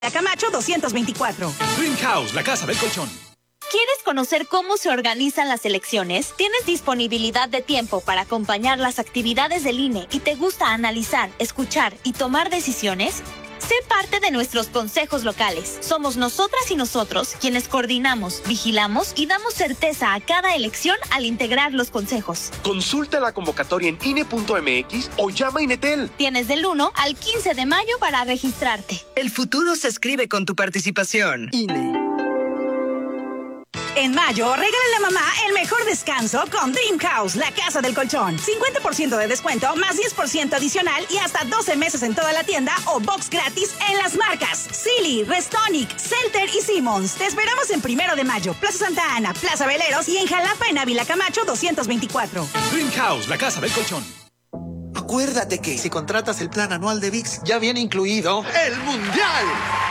Camacho 224. Dream House, la casa del colchón. ¿Quieres conocer cómo se organizan las elecciones? ¿Tienes disponibilidad de tiempo para acompañar las actividades del INE y te gusta analizar, escuchar y tomar decisiones? Sé parte de nuestros consejos locales. Somos nosotras y nosotros quienes coordinamos, vigilamos y damos certeza a cada elección al integrar los consejos. Consulta la convocatoria en INE.mx o llama a Inetel. Tienes del 1 al 15 de mayo para registrarte. El futuro se escribe con tu participación. INE. En mayo, regálale a mamá el mejor descanso con Dream House, la casa del colchón. 50% de descuento, más 10% adicional y hasta 12 meses en toda la tienda o box gratis en las marcas Silly, Restonic, Celter y Simmons. Te esperamos en 1 de mayo, Plaza Santa Ana, Plaza Veleros y en Jalapa en Ávila Camacho 224. Dream House, la casa del colchón. Acuérdate que si contratas el plan anual de ViX, ya viene incluido el Mundial.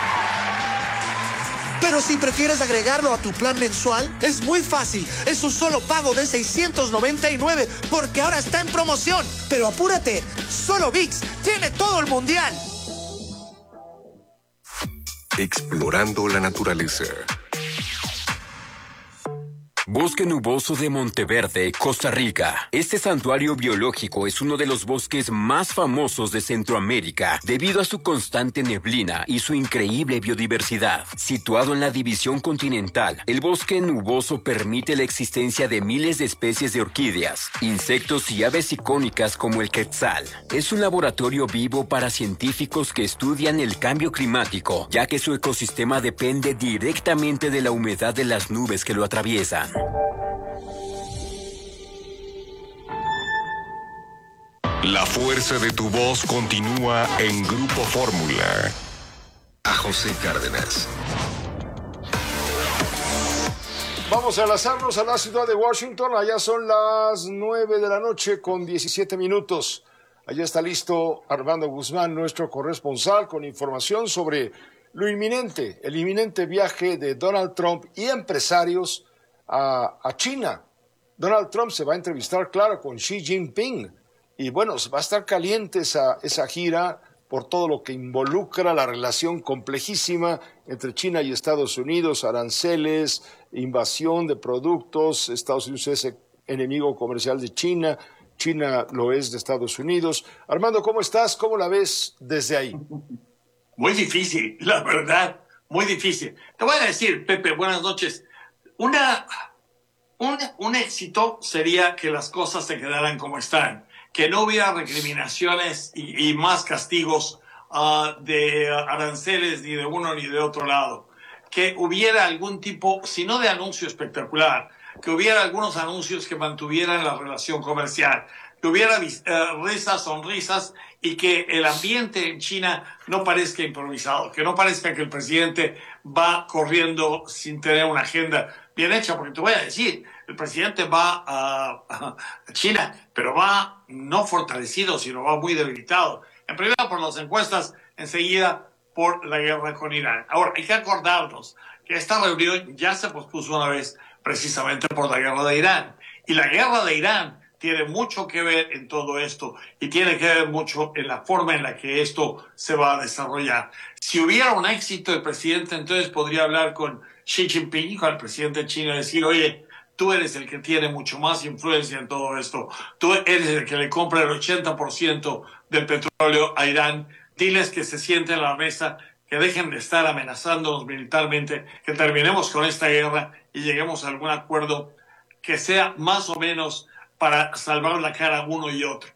Pero si prefieres agregarlo a tu plan mensual, es muy fácil. Es un solo pago de $699 porque ahora está en promoción. Pero apúrate, solo ViX tiene todo el mundial. Explorando la naturaleza. Bosque Nuboso de Monteverde, Costa Rica. Este santuario biológico es uno de los bosques más famosos de Centroamérica debido a su constante neblina y su increíble biodiversidad. Situado en la división continental, el bosque nuboso permite la existencia de miles de especies de orquídeas, insectos y aves icónicas como el quetzal. Es un laboratorio vivo para científicos que estudian el cambio climático, ya que su ecosistema depende directamente de la humedad de las nubes que lo atraviesan. La fuerza de tu voz continúa en Grupo Fórmula. A José Cárdenas. Vamos a enlazarnos a la ciudad de Washington. Allá son las 9 de la noche con 17 minutos. Allá está listo Armando Guzmán, nuestro corresponsal, con información sobre el inminente viaje de Donald Trump y empresarios a China. Donald Trump se va a entrevistar, claro, con Xi Jinping. Y bueno, va a estar caliente esa gira por todo lo que involucra la relación complejísima entre China y Estados Unidos, aranceles, invasión de productos. Estados Unidos es enemigo comercial de China, China lo es de Estados Unidos. Armando, ¿cómo estás? ¿Cómo la ves desde ahí? Muy difícil, la verdad, muy difícil. Te voy a decir, Pepe, buenas noches. Un éxito sería que las cosas se quedaran como están, que no hubiera recriminaciones y más castigos de aranceles ni de uno ni de otro lado, que hubiera algún tipo, si no de anuncio espectacular, que hubiera algunos anuncios que mantuvieran la relación comercial, que hubiera risas, sonrisas y que el ambiente en China no parezca improvisado, que no parezca que el presidente va corriendo sin tener una agenda bien hecha, porque te voy a decir, el presidente va a China, pero va no fortalecido, sino va muy debilitado. En primer lugar por las encuestas, enseguida por la guerra con Irán. Ahora, hay que acordarnos que esta reunión ya se pospuso una vez precisamente por la guerra de Irán. Y la guerra de Irán tiene mucho que ver en todo esto y tiene que ver mucho en la forma en la que esto se va a desarrollar. Si hubiera un éxito, el presidente entonces podría hablar con Xi Jinping, con el presidente chino, y decir, oye, tú eres el que tiene mucho más influencia en todo esto. Tú eres el que le compra el 80% del petróleo a Irán. Diles que se sienten a la mesa, que dejen de estar amenazándonos militarmente, que terminemos con esta guerra y lleguemos a algún acuerdo que sea más o menos para salvar la cara uno y otro.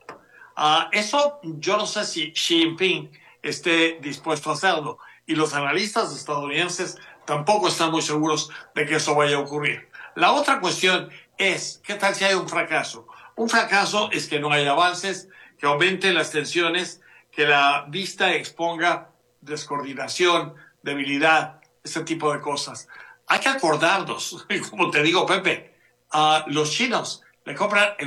Eso yo no sé si Xi Jinping esté dispuesto a hacerlo. Y los analistas estadounidenses tampoco están muy seguros de que eso vaya a ocurrir. La otra cuestión es, ¿qué tal si hay un fracaso? Un fracaso es que no hay avances, que aumenten las tensiones, que la vista exponga descoordinación, debilidad, ese tipo de cosas. Hay que acordarnos, como te digo, Pepe, los chinos le compran el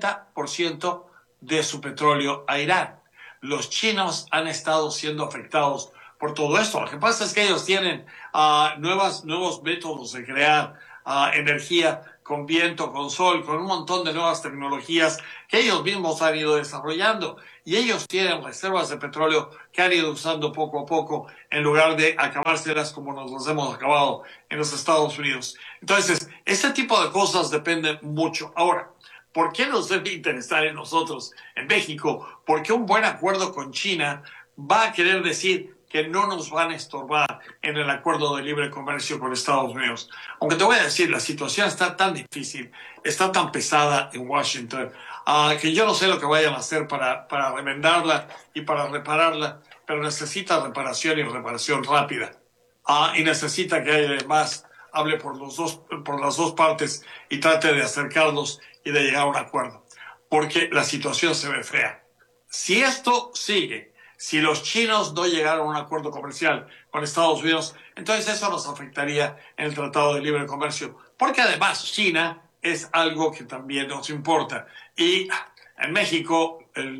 80% de su petróleo a Irán. Los chinos han estado siendo afectados por todo esto. Lo que pasa es que ellos tienen nuevos métodos de crear energía con viento, con sol, con un montón de nuevas tecnologías que ellos mismos han ido desarrollando. Y ellos tienen reservas de petróleo que han ido usando poco a poco en lugar de acabárselas como nos las hemos acabado en los Estados Unidos. Entonces, ese tipo de cosas dependen mucho. Ahora, ¿por qué nos debe interesar en nosotros, en México? Porque un buen acuerdo con China va a querer decir que no nos van a estorbar en el acuerdo de libre comercio con Estados Unidos. Aunque te voy a decir, la situación está tan difícil, está tan pesada en Washington, que yo no sé lo que vayan a hacer para remendarla y para repararla, pero necesita reparación y reparación rápida. Y necesita que además hable por las dos partes y trate de acercarlos y de llegar a un acuerdo, porque la situación se ve fea. Si esto sigue, si los chinos no llegaron a un acuerdo comercial con Estados Unidos, entonces eso nos afectaría en el Tratado de Libre Comercio, porque además China es algo que también nos importa. Y en México, el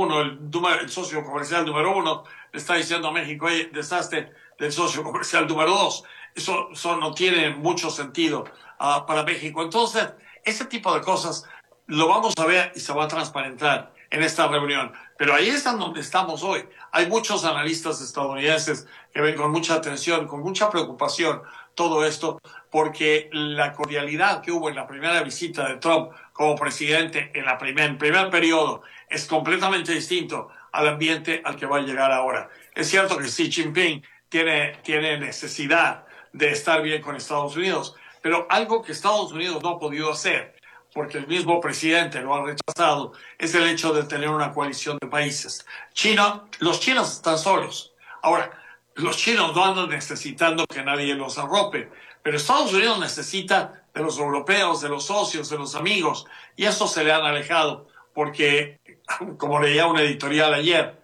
socio comercial número 1 le está diciendo a México, oye, deshazte del socio comercial número 2. Eso no tiene mucho sentido para México. Entonces, ese tipo de cosas lo vamos a ver y se va a transparentar en esta reunión. Pero ahí es donde estamos hoy. Hay muchos analistas estadounidenses que ven con mucha atención, con mucha preocupación todo esto, porque la cordialidad que hubo en la primera visita de Trump como presidente en el primer periodo es completamente distinto al ambiente al que va a llegar ahora. Es cierto que Xi Jinping tiene necesidad de estar bien con Estados Unidos, pero algo que Estados Unidos no ha podido hacer, porque el mismo presidente lo ha rechazado, es el hecho de tener una coalición de países. Los chinos están solos. Ahora, los chinos no andan necesitando que nadie los arrope, pero Estados Unidos necesita de los europeos, de los socios, de los amigos, y eso se le han alejado, porque, como leía un editorial ayer,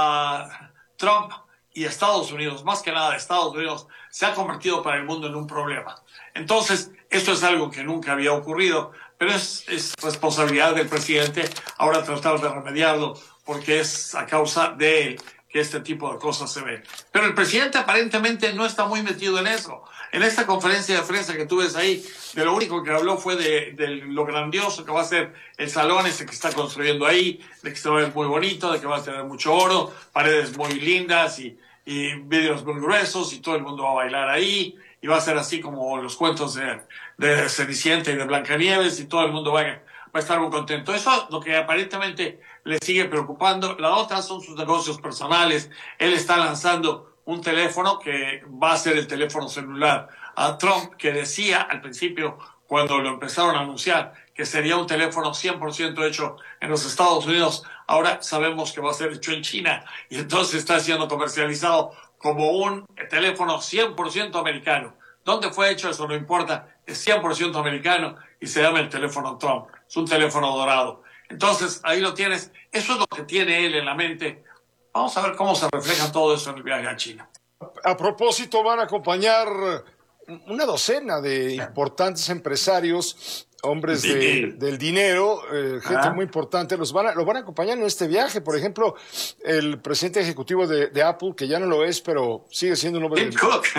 Trump y Estados Unidos, más que nada Estados Unidos, se ha convertido para el mundo en un problema. Entonces, esto es algo que nunca había ocurrido, pero es responsabilidad del presidente ahora tratar de remediarlo, porque es a causa de él que este tipo de cosas se ven. Pero el presidente aparentemente no está muy metido en eso. En esta conferencia de prensa que tú ves ahí, de lo único que habló fue de lo grandioso que va a ser el salón ese que está construyendo ahí, de que se va a ver muy bonito, de que va a tener mucho oro, paredes muy lindas y vidrios muy gruesos, y todo el mundo va a bailar ahí, y va a ser así como los cuentos de Cenicienta y de Blancanieves, y todo el mundo va a estar muy contento. Eso es lo que aparentemente le sigue preocupando. La otra son sus negocios personales. Él está lanzando un teléfono que va a ser el teléfono celular a Trump, que decía al principio, cuando lo empezaron a anunciar, que sería un teléfono 100% hecho en los Estados Unidos. Ahora sabemos que va a ser hecho en China, y entonces está siendo comercializado como un teléfono 100% americano. ¿Dónde fue hecho? Eso no importa. Es 100% americano y se llama el teléfono Trump. Es un teléfono dorado. Entonces, ahí lo tienes. Eso es lo que tiene él en la mente. Vamos a ver cómo se refleja todo eso en el viaje a China. A propósito, van a acompañar una docena de importantes empresarios, hombres del dinero, gente muy importante. Lo van a acompañar en este viaje. Por ejemplo, el presidente ejecutivo de Apple, que ya no lo es, pero sigue siendo un hombre... Tim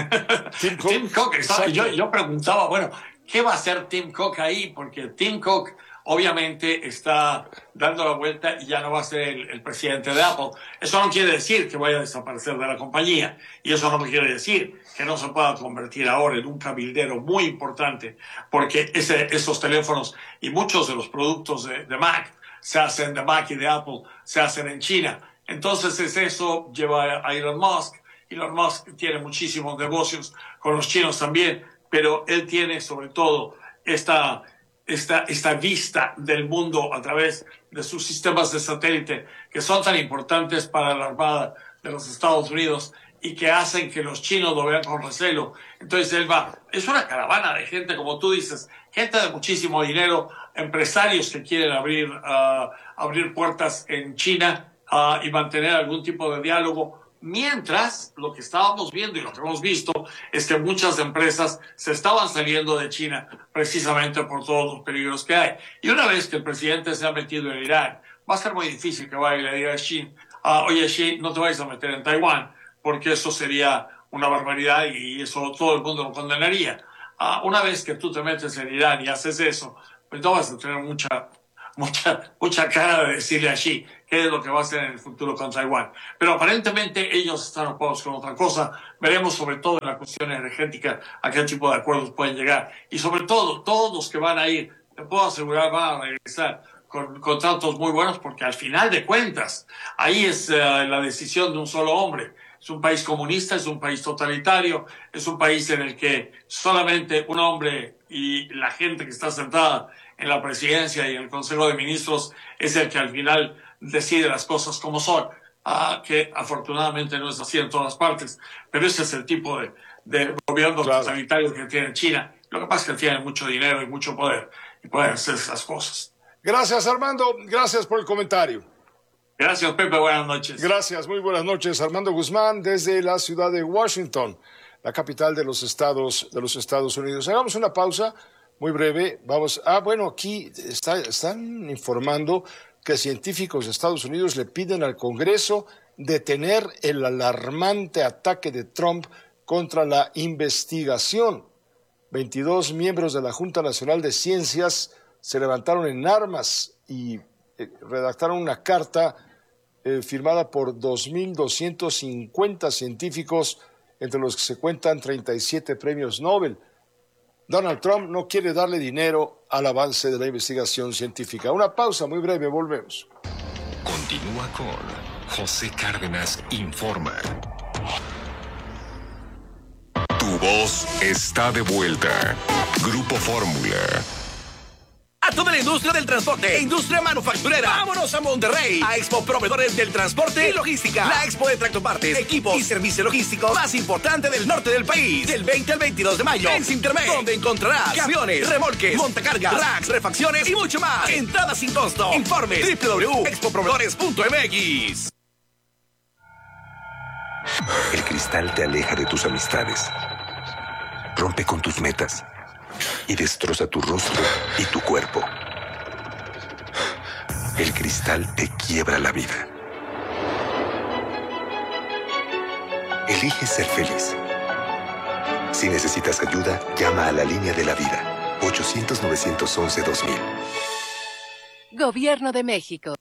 Cook. Yo preguntaba, bueno, ¿qué va a hacer Tim Cook ahí? Porque Tim Cook obviamente está dando la vuelta y ya no va a ser el presidente de Apple. Eso no quiere decir que vaya a desaparecer de la compañía, y eso no quiere decir que no se pueda convertir ahora en un cabildero muy importante, porque esos teléfonos y muchos de los productos de Mac se hacen de Mac y de Apple, se hacen en China. Entonces eso lleva a Elon Musk. Elon Musk tiene muchísimos negocios con los chinos también, pero él tiene sobre todo esta vista del mundo a través de sus sistemas de satélite, que son tan importantes para la Armada de los Estados Unidos y que hacen que los chinos lo vean con recelo. Entonces él es una caravana de gente, como tú dices, gente de muchísimo dinero, empresarios que quieren abrir puertas en China y mantener algún tipo de diálogo. Mientras, lo que estábamos viendo y lo que hemos visto es que muchas empresas se estaban saliendo de China precisamente por todos los peligros que hay. Y una vez que el presidente se ha metido en Irán, va a ser muy difícil que vaya y le diga a Xi, oye Xi, no te vayas a meter en Taiwán, porque eso sería una barbaridad y eso todo el mundo lo condenaría. Una vez que tú te metes en Irán y haces eso, pues no vas a tener mucha cara de decirle a Xi qué es lo que va a hacer en el futuro con Taiwán. Pero aparentemente ellos están ocupados con otra cosa. Veremos sobre todo en la cuestión energética a qué tipo de acuerdos pueden llegar. Y sobre todo, todos los que van a ir, te puedo asegurar, van a regresar con contratos muy buenos, porque al final de cuentas, ahí es la decisión de un solo hombre. Es un país comunista, es un país totalitario, es un país en el que solamente un hombre y la gente que está sentada en la presidencia y en el Consejo de Ministros es el que al final decide las cosas como son, que afortunadamente no es así en todas partes, pero ese es el tipo de gobierno totalitario que tiene China. Lo que pasa es que tiene mucho dinero y mucho poder y pueden hacer esas cosas. Gracias, Armando. Gracias por el comentario. Gracias, Pepe. Buenas noches. Gracias, muy buenas noches. Armando Guzmán, desde la ciudad de Washington, la capital de los Estados Unidos. Hagamos una pausa muy breve. Aquí están informando que científicos de Estados Unidos le piden al Congreso detener el alarmante ataque de Trump contra la investigación. 22 miembros de la Junta Nacional de Ciencias se levantaron en armas y redactaron una carta firmada por 2.250 científicos, entre los que se cuentan 37 premios Nobel. Donald Trump no quiere darle dinero al avance de la investigación científica. Una pausa muy breve, volvemos. Continúa con José Cárdenas Informa. Tu voz está de vuelta. Grupo Fórmula. A toda la industria del transporte, industria manufacturera. Vámonos a Monterrey, a Expo Proveedores del Transporte y Logística. La expo de tractopartes, equipos y servicio logístico más importante del norte del país. Del 20 al 22 de mayo en Sintermex, donde encontrarás camiones, remolques, montacargas, racks, refacciones y mucho más. Entrada sin costo. Informe www.expoproveedores.mx. El cristal te aleja de tus amistades, rompe con tus metas y destroza tu rostro y tu cuerpo. El cristal te quiebra la vida. Elige ser feliz. Si necesitas ayuda, llama a la línea de la vida. 800-911-2000. Gobierno de México.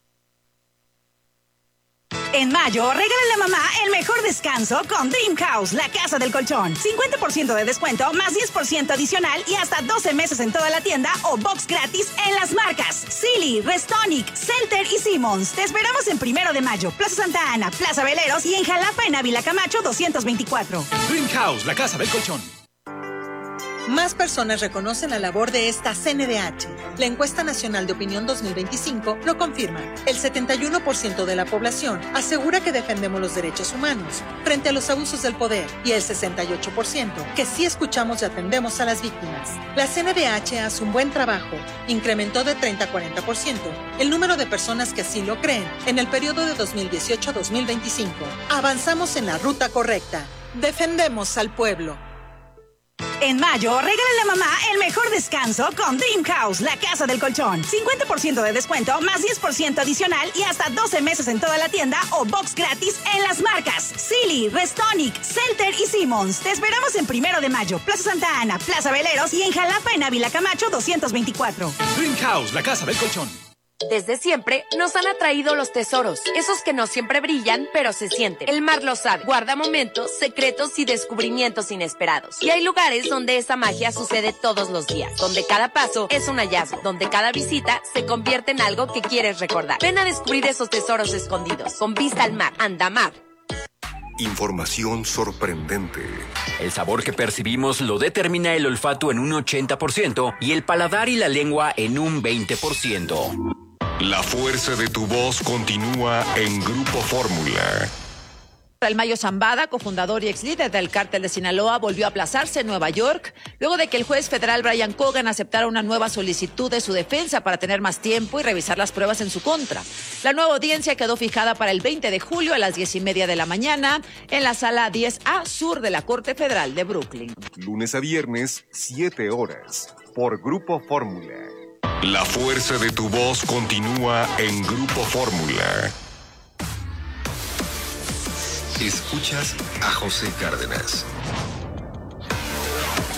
En mayo, regálale a mamá el mejor descanso con Dream House, la casa del colchón. 50% de descuento, más 10% adicional y hasta 12 meses en toda la tienda o box gratis en las marcas Silly, Restonic, Celter y Simmons. Te esperamos en 1 de mayo, Plaza Santa Ana, Plaza Veleros y en Jalapa, en Ávila Camacho 224. Dream House, la casa del colchón. Más personas reconocen la labor de esta CNDH. La Encuesta Nacional de Opinión 2025 lo confirma. El 71% de la población asegura que defendemos los derechos humanos frente a los abusos del poder y el 68% que sí escuchamos y atendemos a las víctimas. La CNDH hace un buen trabajo. Incrementó de 30 a 40% el número de personas que así lo creen en el periodo de 2018 a 2025. Avanzamos en la ruta correcta. Defendemos al pueblo. En mayo, regálale a mamá el mejor descanso con Dream House, la casa del colchón. 50% de descuento, más 10% adicional y hasta 12 meses en toda la tienda o box gratis en las marcas Silly, Restonic, Celter y Simmons. Te esperamos en 1 de mayo, Plaza Santa Ana, Plaza Veleros y en Jalapa, en Ávila Camacho 224. Dream House, la casa del colchón. Desde siempre nos han atraído los tesoros, esos que no siempre brillan, pero se sienten. El mar lo sabe, guarda momentos, secretos y descubrimientos inesperados. Y hay lugares donde esa magia sucede todos los días, donde cada paso es un hallazgo, donde cada visita se convierte en algo que quieres recordar. Ven a descubrir esos tesoros escondidos, con vista al mar, Andamar. Información sorprendente. El sabor que percibimos lo determina el olfato en un 80% y el paladar y la lengua en un 20%. La fuerza de tu voz continúa en Grupo Fórmula. El Mayo Zambada, cofundador y ex líder del cártel de Sinaloa, volvió a aplazarse en Nueva York luego de que el juez federal Brian Cogan aceptara una nueva solicitud de su defensa para tener más tiempo y revisar las pruebas en su contra. La nueva audiencia quedó fijada para el 20 de julio a las 10:30 de la mañana en la sala 10A Sur de la Corte Federal de Brooklyn. Lunes a viernes, 7 horas, por Grupo Fórmula. La fuerza de tu voz continúa en Grupo Fórmula. Escuchas a José Cárdenas.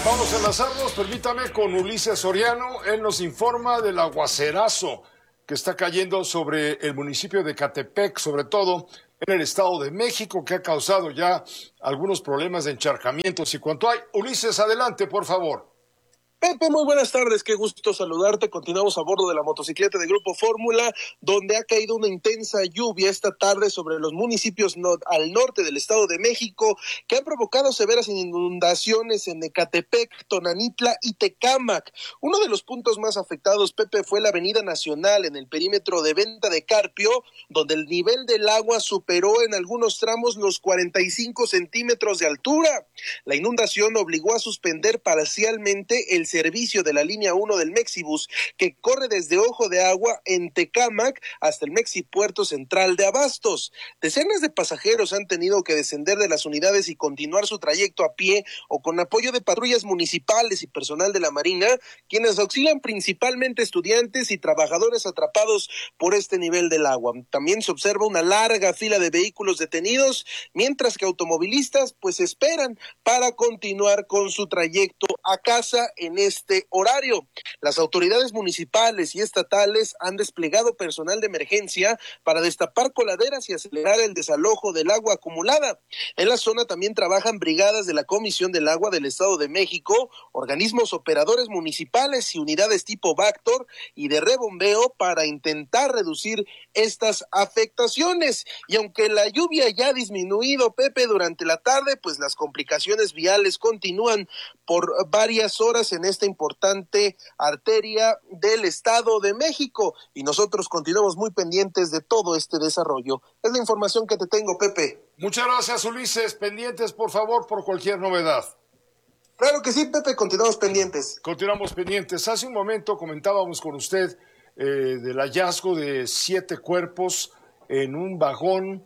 Vamos a enlazarnos, permítame, con Ulises Soriano. Él nos informa del aguacerazo que está cayendo sobre el municipio de Ecatepec, sobre todo en el Estado de México, que ha causado ya algunos problemas de encharcamientos y cuanto hay. Ulises, adelante, por favor. Pepe, muy buenas tardes, qué gusto saludarte. Continuamos a bordo de la motocicleta de Grupo Fórmula, donde ha caído una intensa lluvia esta tarde sobre los municipios al norte del Estado de México, que han provocado severas inundaciones en Ecatepec, Tonanitla y Tecámac. Uno de los puntos más afectados, Pepe, fue la Avenida Nacional, en el perímetro de Venta de Carpio, donde el nivel del agua superó en algunos tramos los 45 centímetros de altura. La inundación obligó a suspender parcialmente el servicio de la línea 1 del Mexibus, que corre desde Ojo de Agua en Tecámac hasta el Mexipuerto Central de Abastos. Decenas de pasajeros han tenido que descender de las unidades y continuar su trayecto a pie o con apoyo de patrullas municipales y personal de la Marina, quienes auxilian principalmente estudiantes y trabajadores atrapados por este nivel del agua. También se observa una larga fila de vehículos detenidos, mientras que automovilistas pues esperan para continuar con su trayecto a casa en este horario. Las autoridades municipales y estatales han desplegado personal de emergencia para destapar coladeras y acelerar el desalojo del agua acumulada. En la zona también trabajan brigadas de la Comisión del Agua del Estado de México, organismos operadores municipales y unidades tipo Bactor y de rebombeo para intentar reducir estas afectaciones. Y aunque la lluvia ya ha disminuido, Pepe, durante la tarde, pues las complicaciones viales continúan por varias horas en esta importante arteria del Estado de México, y nosotros continuamos muy pendientes de todo este desarrollo. Es la información que te tengo, Pepe. Muchas gracias, Ulises. Pendientes, por favor, por cualquier novedad. Claro que sí, Pepe, continuamos pendientes. Continuamos pendientes. Hace un momento comentábamos con usted del hallazgo de 7 cuerpos en un vagón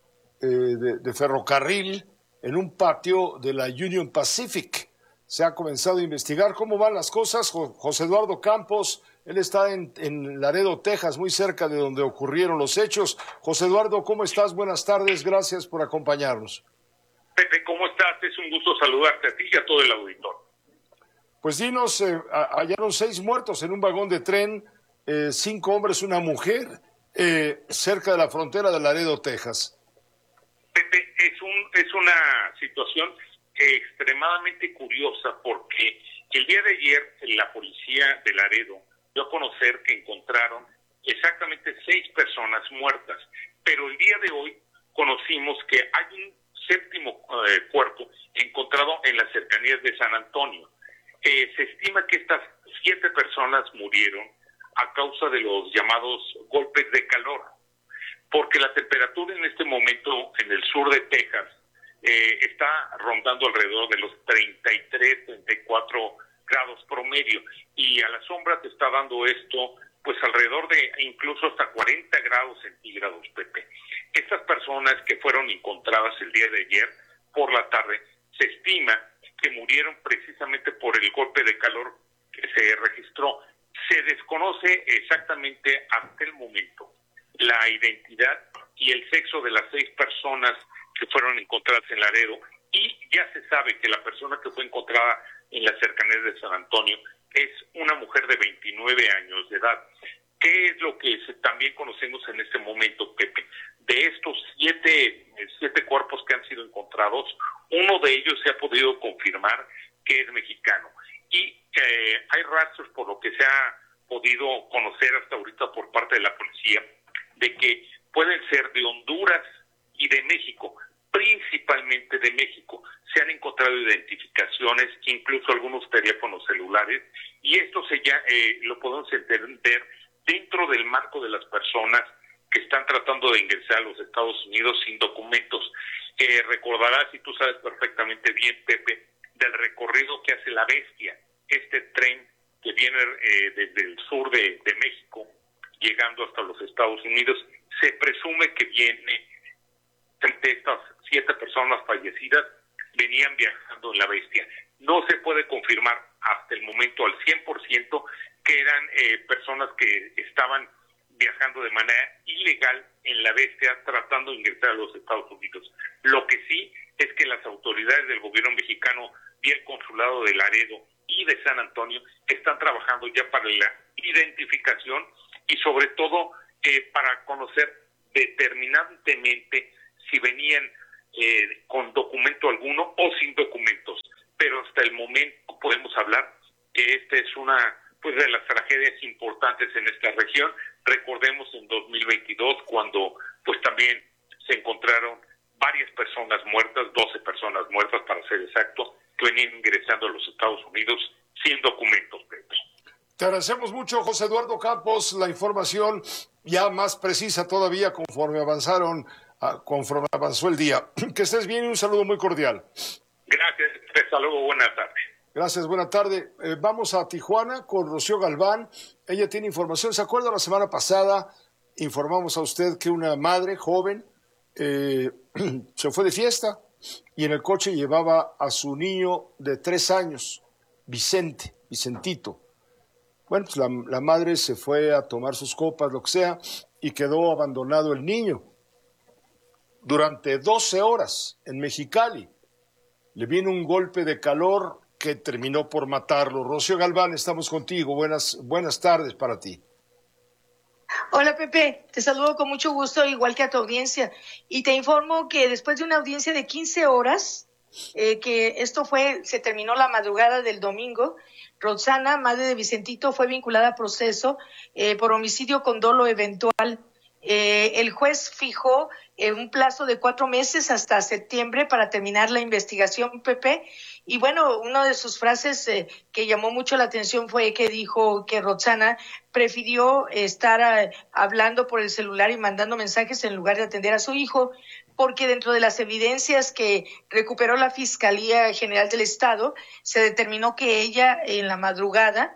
de ferrocarril en un patio de la Union Pacific. Se ha comenzado a investigar cómo van las cosas. José Eduardo Campos, él está en Laredo, Texas, muy cerca de donde ocurrieron los hechos. José Eduardo, ¿cómo estás? Buenas tardes, gracias por acompañarnos. Pepe, ¿cómo estás? Es un gusto saludarte a ti y a todo el auditorio. Pues dinos, hallaron 6 muertos en un vagón de tren, 5 hombres, una mujer, cerca de la frontera de Laredo, Texas. Pepe, es una situación extremadamente curiosa, porque el día de ayer la policía de Laredo dio a conocer que encontraron exactamente 6 personas muertas, pero el día de hoy conocimos que hay un 7º cuerpo encontrado en las cercanías de San Antonio. Se estima que estas 7 personas murieron a causa de los llamados golpes de calor, porque la temperatura en este momento en el sur de Texas está rondando alrededor de los 33, 34 grados promedio, y a la sombra te está dando esto pues alrededor de incluso hasta 40 grados centígrados, Pepe. Estas personas que fueron encontradas el día de ayer por la tarde, se estima que murieron precisamente por el golpe de calor que se registró. Se desconoce exactamente hasta el momento la identidad y el sexo de las 6 personas que fueron encontradas en Laredo, y ya se sabe que la persona que fue encontrada en las cercanías de San Antonio es una mujer de 29 años de edad. ¿Qué es lo que también conocemos en este momento, Pepe? De estos 7 cuerpos que han sido encontrados, uno de ellos se ha podido confirmar que es mexicano, y hay rastros, por lo que se ha podido conocer hasta ahorita por parte de la policía, de que pueden ser de Honduras y de México, principalmente de México. Se han encontrado identificaciones, incluso algunos teléfonos celulares, y esto lo podemos entender dentro del marco de las personas que están tratando de ingresar a los Estados Unidos sin documentos. Recordarás, y tú sabes perfectamente bien, Pepe, del recorrido que hace la Bestia, este tren que viene desde el sur de México, llegando hasta los Estados Unidos. Se presume que viene de estas 7 personas fallecidas, venían viajando en la Bestia. No se puede confirmar hasta el momento al 100% que eran personas que estaban viajando de manera ilegal en la Bestia tratando de ingresar a los Estados Unidos. Lo que sí es que las autoridades del gobierno mexicano y el consulado de Laredo y de San Antonio están trabajando ya para la identificación y sobre todo para conocer determinantemente si venían con documento alguno o sin documentos. Pero hasta el momento podemos hablar que esta es una de las tragedias importantes en esta región. Recordemos en 2022 cuando también se encontraron varias personas muertas, 12 personas muertas para ser exacto, que venían ingresando a los Estados Unidos sin documentos, Pedro. Te agradecemos mucho, José Eduardo Campos, la información ya más precisa todavía conforme avanzó el día. Que estés bien y un saludo muy cordial. Gracias, hasta luego, buenas tardes. Gracias, buena tarde. Vamos a Tijuana con Rocío Galván. Ella tiene información. ¿Se acuerda? La semana pasada informamos a usted que una madre joven se fue de fiesta y en el coche llevaba a su niño de 3 años, Vicentito. Bueno, pues la madre se fue a tomar sus copas, lo que sea, y quedó abandonado el niño. Durante 12 horas en Mexicali le vino un golpe de calor que terminó por matarlo. Rocío Galván, estamos contigo. Buenas tardes para ti. Hola Pepe, te saludo con mucho gusto, igual que a tu audiencia. Y te informo que después de una audiencia de 15 horas, que esto se terminó la madrugada del domingo, Roxana, madre de Vicentito, fue vinculada a proceso por homicidio con dolo eventual. El juez fijó un plazo de 4 meses hasta septiembre para terminar la investigación, Pepe. Y bueno, una de sus frases que llamó mucho la atención fue que dijo que Roxana prefirió estar hablando por el celular y mandando mensajes en lugar de atender a su hijo, porque dentro de las evidencias que recuperó la Fiscalía General del Estado, se determinó que ella en la madrugada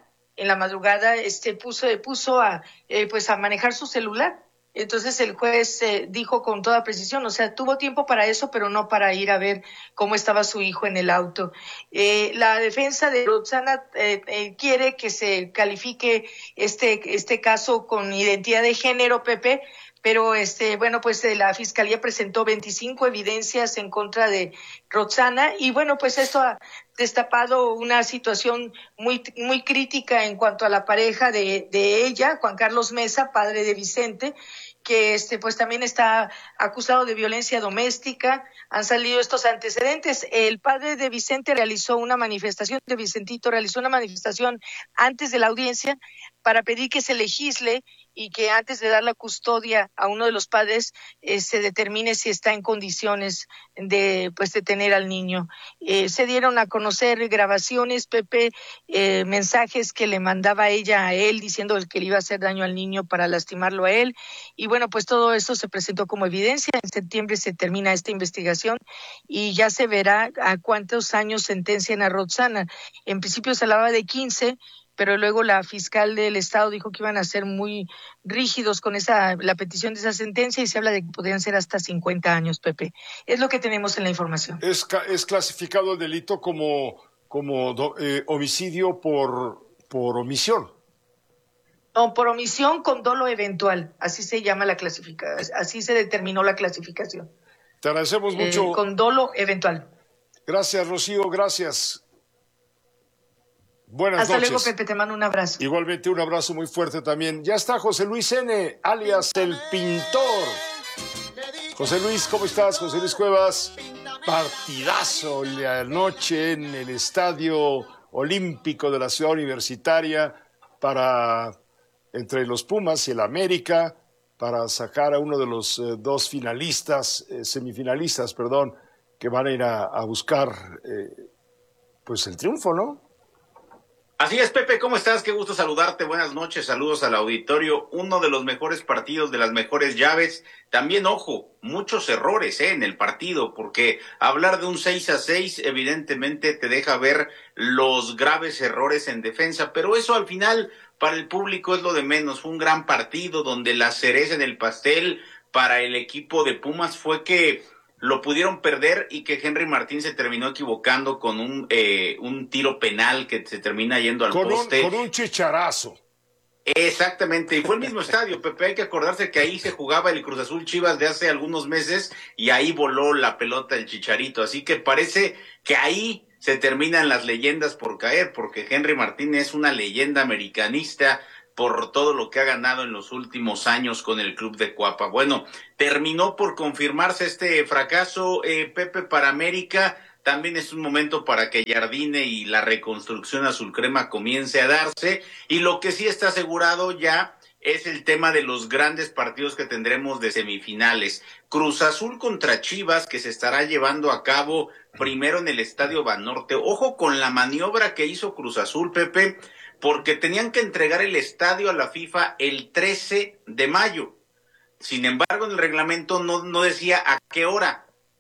puso a manejar su celular. Entonces el juez dijo con toda precisión, o sea, tuvo tiempo para eso, pero no para ir a ver cómo estaba su hijo en el auto. La defensa de Roxana quiere que se califique este caso con identidad de género, Pepe, pero la Fiscalía presentó 25 evidencias en contra de Roxana y bueno, pues esto ha destapado una situación muy, muy crítica en cuanto a la pareja de ella, Juan Carlos Mesa, padre de Vicente, que también está acusado de violencia doméstica. Han salido estos antecedentes. El padre de Vicentito realizó una manifestación antes de la audiencia para pedir que se legisle y que antes de dar la custodia a uno de los padres se determine si está en condiciones de tener al niño. Se dieron a conocer grabaciones, Pepe, mensajes que le mandaba ella a él diciendo que le iba a hacer daño al niño para lastimarlo a él. Y bueno, pues todo esto se presentó como evidencia. En septiembre se termina esta investigación y ya se verá a cuántos años sentencian a Roxana. En principio se hablaba de 15, pero luego la fiscal del Estado dijo que iban a ser muy rígidos con la petición de esa sentencia y se habla de que podrían ser hasta 50 años, Pepe. Es lo que tenemos en la información. ¿Es clasificado el delito como homicidio por omisión? No, por omisión con dolo eventual, así se llama la clasificación, así se determinó la clasificación. Te agradecemos mucho. Con dolo eventual. Gracias, Rocío, gracias. Buenas noches. Hasta luego, Pepe, te mando un abrazo. Igualmente un abrazo muy fuerte también. Ya está José Luis N., alias El Pintor. José Luis, ¿cómo estás? José Luis Cuevas. Partidazo la noche en el Estadio Olímpico de la Ciudad Universitaria entre los Pumas y el América, para sacar a uno de los dos semifinalistas, que van a ir a buscar el triunfo, ¿no? Así es, Pepe, ¿cómo estás? Qué gusto saludarte, buenas noches, saludos al auditorio. Uno de los mejores partidos, de las mejores llaves. También, ojo, muchos errores en el partido, porque hablar de un 6-6 evidentemente te deja ver los graves errores en defensa, pero eso al final para el público es lo de menos. Fue un gran partido donde la cereza en el pastel para el equipo de Pumas fue que lo pudieron perder y que Henry Martín se terminó equivocando con un tiro penal que se termina yendo al poste. Con un chicharazo. Exactamente, y fue el mismo estadio, Pepe. Hay que acordarse que ahí se jugaba el Cruz Azul Chivas de hace algunos meses y ahí voló la pelota el Chicharito, así que parece que ahí se terminan las leyendas por caer, porque Henry Martín es una leyenda americanista por todo lo que ha ganado en los últimos años con el club de Cuapa. Bueno, terminó por confirmarse este fracaso, Pepe, para América. También es un momento para que Jardine y la reconstrucción azul crema comience a darse. Y lo que sí está asegurado ya es el tema de los grandes partidos que tendremos de semifinales. Cruz Azul contra Chivas, que se estará llevando a cabo primero en el Estadio Banorte. Ojo con la maniobra que hizo Cruz Azul, Pepe, porque tenían que entregar el estadio a la FIFA el 13 de mayo. Sin embargo, en el reglamento no decía a qué hora.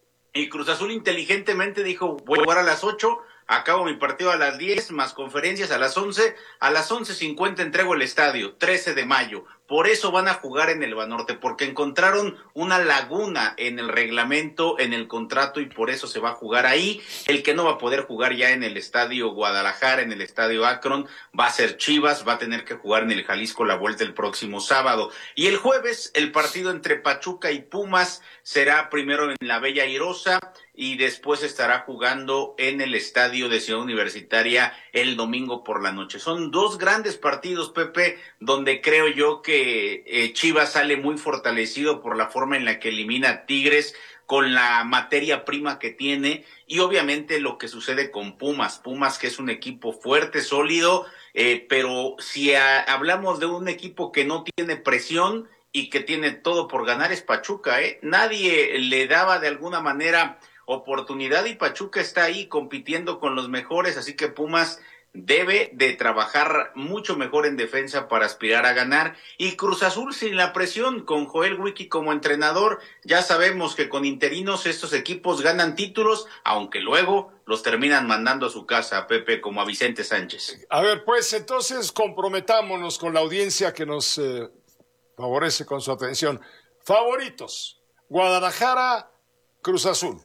Y Cruz Azul inteligentemente dijo, voy a jugar a las 8, acabo mi partido a las 10, más conferencias a las 11, a las 11:50 entrego el estadio, 13 de mayo. Por eso van a jugar en el Banorte, porque encontraron una laguna en el reglamento, en el contrato, y por eso se va a jugar ahí. El que no va a poder jugar ya en el Estadio Guadalajara, en el Estadio Akron, va a ser Chivas, va a tener que jugar en el Jalisco la vuelta el próximo sábado. Y el jueves, el partido entre Pachuca y Pumas será primero en la Bella Airosa, y después estará jugando en el Estadio de Ciudad Universitaria el domingo por la noche. Son dos grandes partidos, Pepe, donde creo yo que Chivas sale muy fortalecido por la forma en la que elimina a Tigres, con la materia prima que tiene, y obviamente lo que sucede con Pumas, que es un equipo fuerte, sólido, pero si hablamos de un equipo que no tiene presión y que tiene todo por ganar, es Pachuca, nadie le daba de alguna manera oportunidad, y Pachuca está ahí compitiendo con los mejores, así que Pumas debe de trabajar mucho mejor en defensa para aspirar a ganar. Y Cruz Azul sin la presión, con Joel Wiki como entrenador. Ya sabemos que con interinos estos equipos ganan títulos, aunque luego los terminan mandando a su casa, Pepe, como a Vicente Sánchez. A ver, pues entonces comprometámonos con la audiencia que nos favorece con su atención. Favoritos: Guadalajara, Cruz Azul.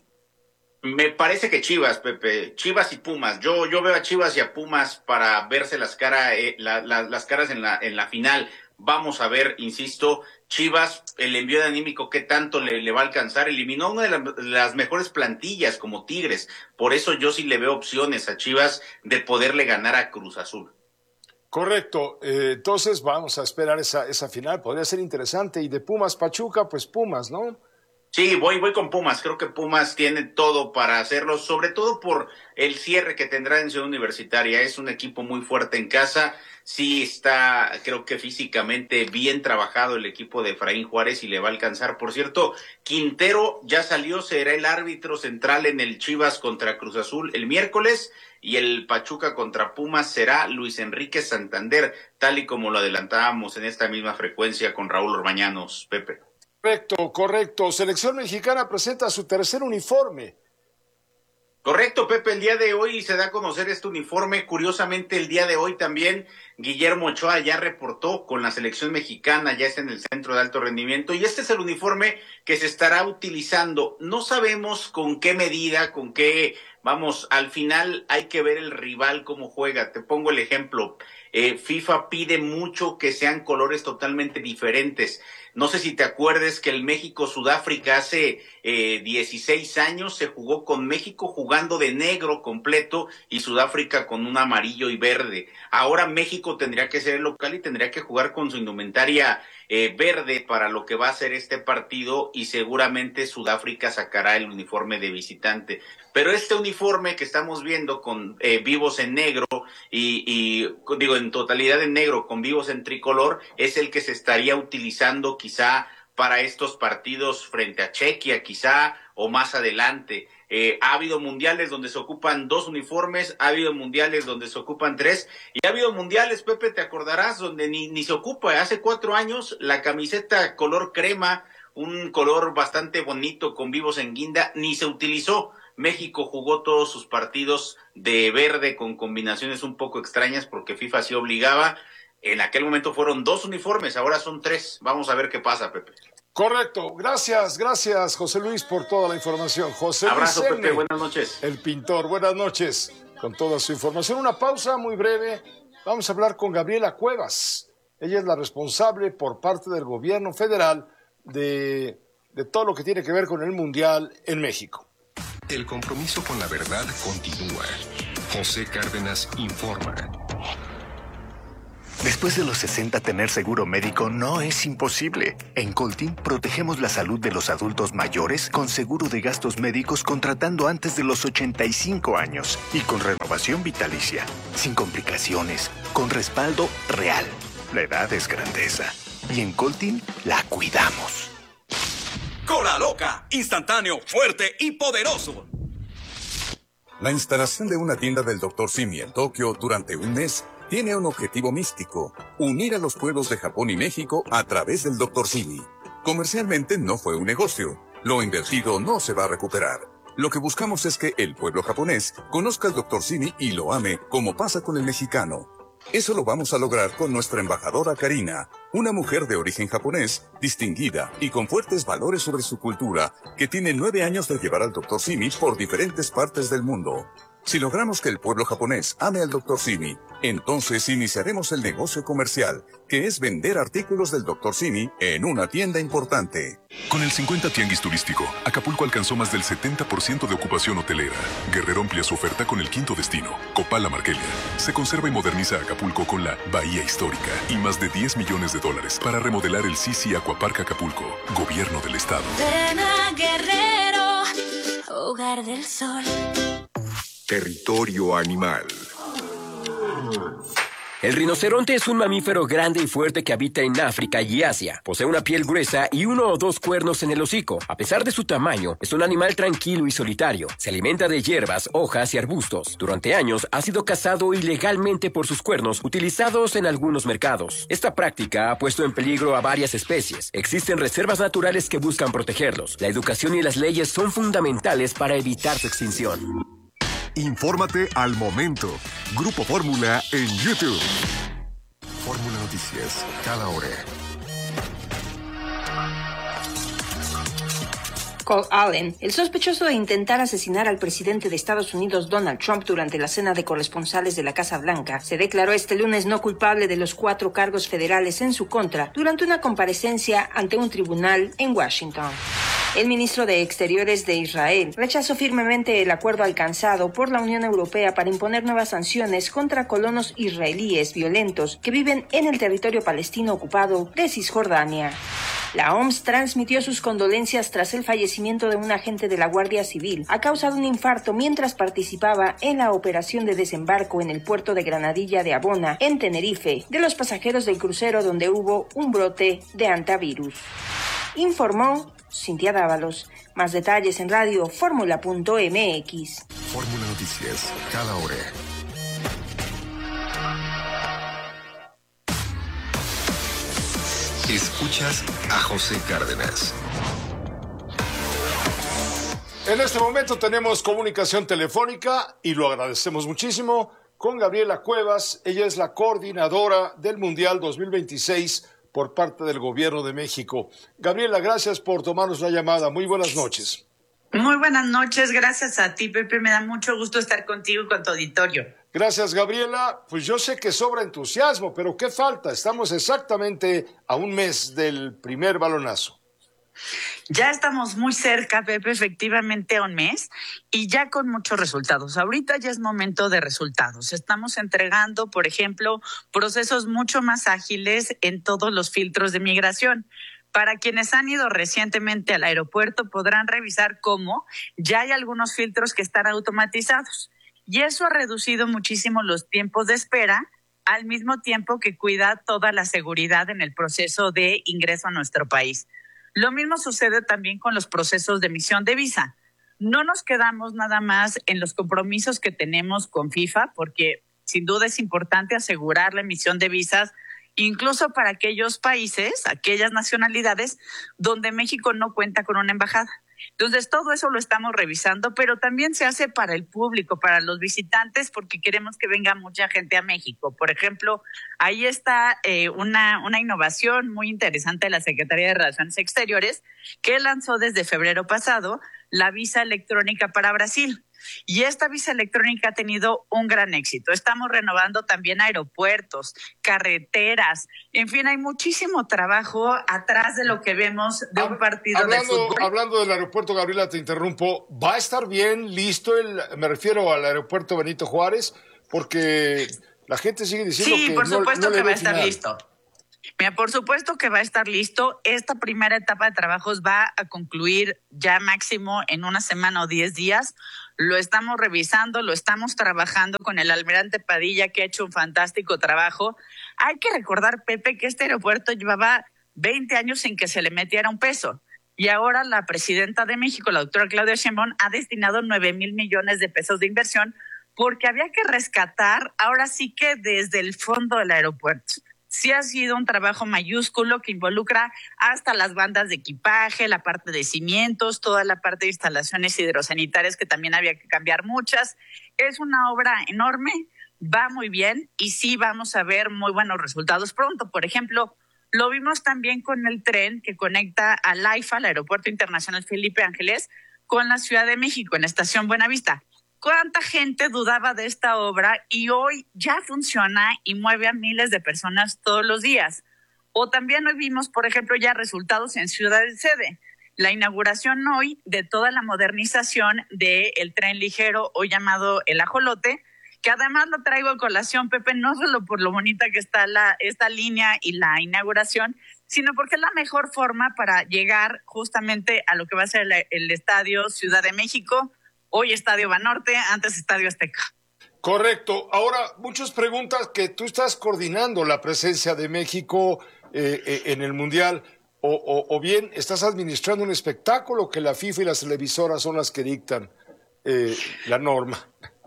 Me parece que Chivas, Pepe, Chivas y Pumas. Yo veo a Chivas y a Pumas para verse las caras en la final. Vamos a ver, insisto, Chivas, el envío de anímico, ¿qué tanto le va a alcanzar? Eliminó una de las mejores plantillas como Tigres. Por eso yo sí le veo opciones a Chivas de poderle ganar a Cruz Azul. Correcto, entonces vamos a esperar esa final. Podría ser interesante. Y de Pumas Pachuca, pues Pumas, ¿no? Sí, voy con Pumas. Creo que Pumas tiene todo para hacerlo, sobre todo por el cierre que tendrá en Ciudad Universitaria. Es un equipo muy fuerte en casa. Sí está, creo que físicamente bien trabajado el equipo de Efraín Juárez, y le va a alcanzar. Por cierto, Quintero ya salió, será el árbitro central en el Chivas contra Cruz Azul el miércoles, y el Pachuca contra Pumas será Luis Enrique Santander, tal y como lo adelantábamos en esta misma frecuencia con Raúl Orbañanos, Pepe. Correcto. Selección mexicana presenta su tercer uniforme. Correcto, Pepe, el día de hoy se da a conocer este uniforme. Curiosamente, el día de hoy también Guillermo Ochoa ya reportó con la selección mexicana, ya está en el centro de alto rendimiento, y este es el uniforme que se estará utilizando. No sabemos con qué medida, al final hay que ver el rival cómo juega. Te pongo el ejemplo. FIFA pide mucho que sean colores totalmente diferentes. No sé si te acuerdes que el México-Sudáfrica hace 16 años se jugó con México jugando de negro completo y Sudáfrica con un amarillo y verde. Ahora México tendría que ser el local y tendría que jugar con su indumentaria verde para lo que va a ser este partido, y seguramente Sudáfrica sacará el uniforme de visitante. Pero este uniforme que estamos viendo con vivos en negro y en totalidad en negro con vivos en tricolor es el que se estaría utilizando quizá para estos partidos frente a Chequia, quizá, o más adelante. Ha habido mundiales donde se ocupan 2 uniformes, ha habido mundiales donde se ocupan 3, y ha habido mundiales, Pepe, te acordarás, donde ni se ocupa. Hace 4 años la camiseta color crema, un color bastante bonito con vivos en guinda, ni se utilizó. México jugó todos sus partidos de verde con combinaciones un poco extrañas porque FIFA sí obligaba. En aquel momento fueron 2 uniformes, ahora son 3. Vamos a ver qué pasa, Pepe. Correcto. Gracias, José Luis, por toda la información. José Abrazo, Luis Pepe, buenas noches. El pintor, buenas noches, con toda su información. Una pausa muy breve. Vamos a hablar con Gabriela Cuevas. Ella es la responsable por parte del gobierno federal de todo lo que tiene que ver con el Mundial en México. El compromiso con la verdad continúa. José Cárdenas informa. Después de los 60, tener seguro médico no es imposible. En Coltin protegemos la salud de los adultos mayores con seguro de gastos médicos contratando antes de los 85 años y con renovación vitalicia, sin complicaciones, con respaldo real. La edad es grandeza y en Coltin la cuidamos. Cola Loca, instantáneo, fuerte y poderoso. La instalación de una tienda del Dr. Simi en Tokio durante un mes tiene un objetivo místico: unir a los pueblos de Japón y México a través del Dr. Simi. Comercialmente no fue un negocio. Lo invertido no se va a recuperar. Lo que buscamos es que el pueblo japonés conozca al Dr. Simi y lo ame como pasa con el mexicano. Eso lo vamos a lograr con nuestra embajadora Karina, una mujer de origen japonés, distinguida y con fuertes valores sobre su cultura, que tiene 9 años de llevar al Dr. Simi por diferentes partes del mundo. Si logramos que el pueblo japonés ame al Dr. Simi, entonces iniciaremos el negocio comercial, que es vender artículos del Dr. Simi en una tienda importante. Con el 50 Tianguis Turístico, Acapulco alcanzó más del 70% de ocupación hotelera. Guerrero amplía su oferta con el 5º destino, Copala Marquelia. Se conserva y moderniza Acapulco con la Bahía Histórica y más de $10 millones para remodelar el Sisi Aquapark Acapulco, Gobierno del Estado. Ven a Guerrero, hogar del sol. Territorio animal. El rinoceronte es un mamífero grande y fuerte que habita en África y Asia. Posee una piel gruesa y 1 o 2 cuernos en el hocico. A pesar de su tamaño, es un animal tranquilo y solitario. Se alimenta de hierbas, hojas y arbustos. Durante años ha sido cazado ilegalmente por sus cuernos, utilizados en algunos mercados. Esta práctica ha puesto en peligro a varias especies. Existen reservas naturales que buscan protegerlos. La educación y las leyes son fundamentales para evitar su extinción. Infórmate al momento. Grupo Fórmula en YouTube. Fórmula Noticias, cada hora. Cole Allen, el sospechoso de intentar asesinar al presidente de Estados Unidos Donald Trump durante la cena de corresponsales de la Casa Blanca, se declaró este lunes no culpable de los 4 cargos federales en su contra durante una comparecencia ante un tribunal en Washington. El ministro de Exteriores de Israel rechazó firmemente el acuerdo alcanzado por la Unión Europea para imponer nuevas sanciones contra colonos israelíes violentos que viven en el territorio palestino ocupado de Cisjordania. La OMS transmitió sus condolencias tras el fallecimiento de un agente de la Guardia Civil a causa de un infarto mientras participaba en la operación de desembarco en el puerto de Granadilla de Abona, en Tenerife, de los pasajeros del crucero donde hubo un brote de hantavirus. Informó Cintia Dávalos. Más detalles en radioformula.mx. Fórmula Noticias, cada hora. Escuchas a José Cárdenas. En este momento tenemos comunicación telefónica y lo agradecemos muchísimo con Gabriela Cuevas. Ella es la coordinadora del Mundial 2026 por parte del Gobierno de México. Gabriela, gracias por tomarnos la llamada. Muy buenas noches. Muy buenas noches, gracias a ti, Pepe. Me da mucho gusto estar contigo y con tu auditorio. Gracias, Gabriela. Pues yo sé que sobra entusiasmo, pero ¿qué falta? Estamos exactamente a un mes del primer balonazo. Ya estamos muy cerca, Pepe, efectivamente a un mes y ya con muchos resultados. Ahorita ya es momento de resultados. Estamos entregando, por ejemplo, procesos mucho más ágiles en todos los filtros de migración. Para quienes han ido recientemente al aeropuerto podrán revisar cómo ya hay algunos filtros que están automatizados. Y eso ha reducido muchísimo los tiempos de espera, al mismo tiempo que cuida toda la seguridad en el proceso de ingreso a nuestro país. Lo mismo sucede también con los procesos de emisión de visa. No nos quedamos nada más en los compromisos que tenemos con FIFA, porque sin duda es importante asegurar la emisión de visas, incluso para aquellos países, aquellas nacionalidades donde México no cuenta con una embajada. Entonces, todo eso lo estamos revisando, pero también se hace para el público, para los visitantes, porque queremos que venga mucha gente a México. Por ejemplo, ahí está una innovación muy interesante de la Secretaría de Relaciones Exteriores, que lanzó desde febrero pasado la visa electrónica para Brasil. Y esta visa electrónica ha tenido un gran éxito. Estamos renovando también aeropuertos, carreteras, en fin, hay muchísimo trabajo atrás de lo que vemos de un partido de fútbol. Hablando del aeropuerto, Gabriela, te interrumpo, ¿va a estar bien listo me refiero al aeropuerto Benito Juárez? Porque la gente sigue diciendo que sí, por supuesto no que va a estar listo. Mira, por supuesto que va a estar listo. Esta primera etapa de trabajos va a concluir ya máximo en una semana o 10 días. Lo estamos revisando, lo estamos trabajando con el almirante Padilla, que ha hecho un fantástico trabajo. Hay que recordar, Pepe, que este aeropuerto llevaba 20 años sin que se le metiera un peso. Y ahora la presidenta de México, la doctora Claudia Sheinbaum, ha destinado 9,000 millones de pesos de inversión porque había que rescatar, ahora sí que desde el fondo del aeropuerto. Sí ha sido un trabajo mayúsculo que involucra hasta las bandas de equipaje, la parte de cimientos, toda la parte de instalaciones hidrosanitarias que también había que cambiar muchas. Es una obra enorme, va muy bien y sí vamos a ver muy buenos resultados pronto. Por ejemplo, lo vimos también con el tren que conecta al AIFA, al Aeropuerto Internacional Felipe Ángeles, con la Ciudad de México en Estación Buenavista. ¿Cuánta gente dudaba de esta obra y hoy ya funciona y mueve a miles de personas todos los días? O también hoy vimos, por ejemplo, ya resultados en Ciudad de Sede. La inauguración hoy de toda la modernización del tren ligero, hoy llamado el Ajolote, que además lo traigo a colación, Pepe, no solo por lo bonita que está esta línea y la inauguración, sino porque es la mejor forma para llegar justamente a lo que va a ser el Estadio Ciudad de México, hoy Estadio Banorte, antes Estadio Azteca. Correcto. Ahora, muchas preguntas que tú estás coordinando la presencia de México en el Mundial, o bien estás administrando un espectáculo que la FIFA y las televisoras son las que dictan la norma.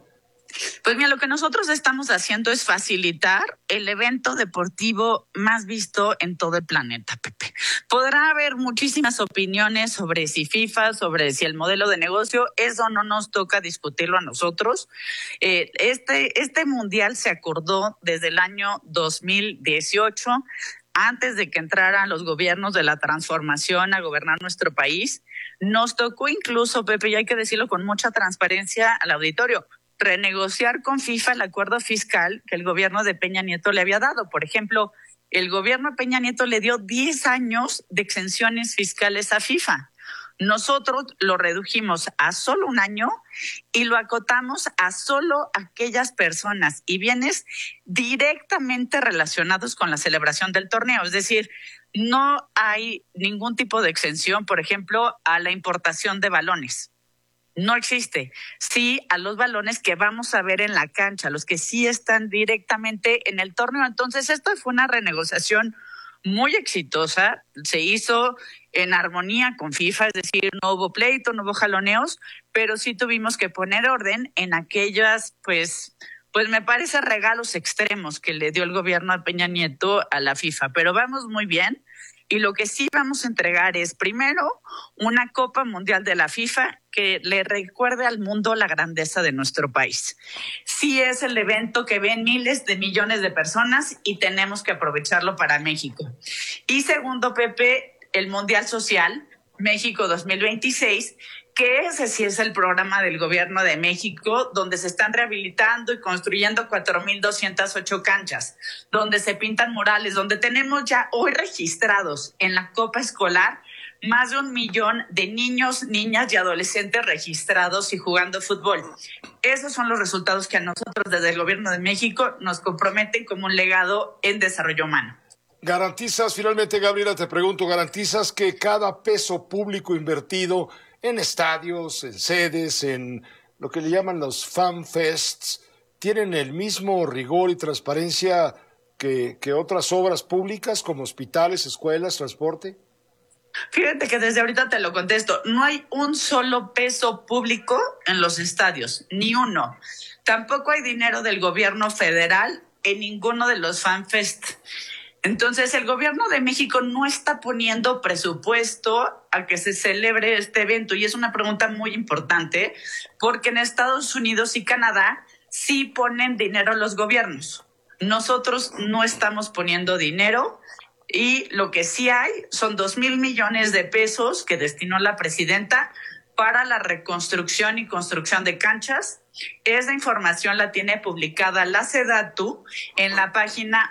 Pues mira, lo que nosotros estamos haciendo es facilitar el evento deportivo más visto en todo el planeta, Pepe. Podrá haber muchísimas opiniones sobre si FIFA, sobre si el modelo de negocio, eso no nos toca discutirlo a nosotros. Este mundial se acordó desde el año 2018, antes de que entraran los gobiernos de la transformación a gobernar nuestro país. Nos tocó incluso, Pepe, y hay que decirlo con mucha transparencia al auditorio, renegociar con FIFA el acuerdo fiscal que el gobierno de Peña Nieto le había dado. Por ejemplo, el gobierno de Peña Nieto le dio 10 años de exenciones fiscales a FIFA. Nosotros lo redujimos a solo un año y lo acotamos a solo aquellas personas y bienes directamente relacionados con la celebración del torneo. Es decir, no hay ningún tipo de exención, por ejemplo, a la importación de balones. No existe. Sí, a los balones que vamos a ver en la cancha, los que sí están directamente en el torneo. Entonces, esto fue una renegociación muy exitosa. Se hizo en armonía con FIFA, es decir, no hubo pleito, no hubo jaloneos, pero sí tuvimos que poner orden en aquellas, pues me parece regalos extremos que le dio el gobierno de Peña Nieto a la FIFA. Pero vamos muy bien. Y lo que sí vamos a entregar es, primero, una Copa Mundial de la FIFA que le recuerde al mundo la grandeza de nuestro país. Sí es el evento que ven miles de millones de personas y tenemos que aprovecharlo para México. Y segundo, Pepe, el Mundial Social, México 2026, que ese sí es el programa del gobierno de México, donde se están rehabilitando y construyendo 4,208 canchas, donde se pintan murales, donde tenemos ya hoy registrados en la Copa Escolar más de 1 millón de niños, niñas y adolescentes registrados y jugando fútbol. Esos son los resultados que a nosotros desde el gobierno de México nos comprometen como un legado en desarrollo humano. ¿Garantizas, finalmente, Gabriela, te pregunto, garantizas que cada peso público invertido en estadios, en sedes, en lo que le llaman los fan fests, tienen el mismo rigor y transparencia que otras obras públicas como hospitales, escuelas, transporte? Fíjate que desde ahorita te lo contesto. No hay un solo peso público en los estadios, ni uno. Tampoco hay dinero del gobierno federal en ninguno de los fan fest. Entonces, el gobierno de México no está poniendo presupuesto a que se celebre este evento. Y es una pregunta muy importante, porque en Estados Unidos y Canadá sí ponen dinero los gobiernos. Nosotros no estamos poniendo dinero y lo que sí hay son 2,000 millones de pesos que destinó la presidenta para la reconstrucción y construcción de canchas. Esa información la tiene publicada la SEDATU en la página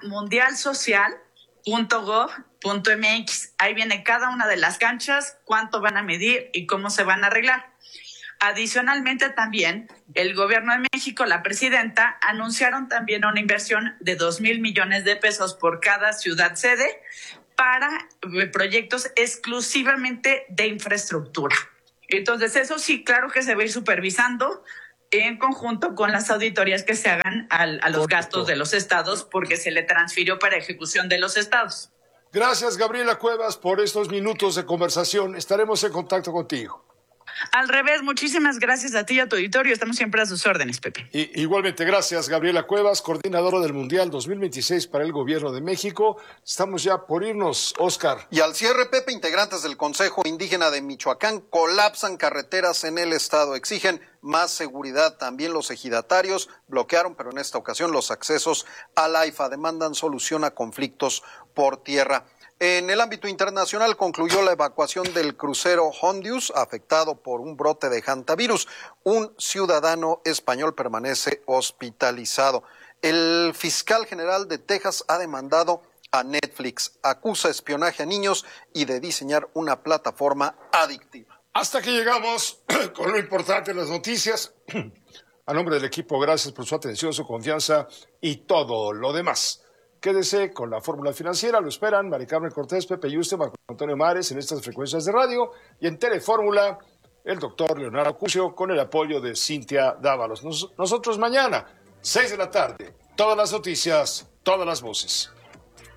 mundialsocial.gov.mx. Ahí viene cada una de las canchas, cuánto van a medir y cómo se van a arreglar. Adicionalmente también, el gobierno de México, la presidenta, anunciaron también una inversión de 2,000 millones de pesos por cada ciudad sede para proyectos exclusivamente de infraestructura. Entonces, eso sí, claro que se va a ir supervisando en conjunto con las auditorías que se hagan a los gastos de los estados, porque se le transfirió para ejecución de los estados. Gracias, Gabriela Cuevas, por estos minutos de conversación. Estaremos en contacto contigo. Al revés, muchísimas gracias a ti y a tu auditorio. Estamos siempre a sus órdenes, Pepe. Igualmente, gracias, Gabriela Cuevas, coordinadora del Mundial 2026 para el Gobierno de México. Estamos ya por irnos, Oscar. Y al cierre, Pepe, integrantes del Consejo Indígena de Michoacán colapsan carreteras en el estado. Exigen más seguridad. También los ejidatarios bloquearon, pero en esta ocasión, los accesos al AIFA. Demandan solución a conflictos por tierra. En el ámbito internacional concluyó la evacuación del crucero Hondius, afectado por un brote de hantavirus. Un ciudadano español permanece hospitalizado. El fiscal general de Texas ha demandado a Netflix, acusa espionaje a niños y de diseñar una plataforma adictiva. Hasta que llegamos con lo importante de las noticias. A nombre del equipo, gracias por su atención, su confianza y todo lo demás. Quédese con la fórmula financiera, lo esperan Mari Carmen Cortés, Pepe Yuste, Marco Antonio Mares en estas frecuencias de radio y en Telefórmula el doctor Leonardo Cucio con el apoyo de Cintia Dávalos. Nosotros mañana, 6 de la tarde, todas las noticias, todas las voces.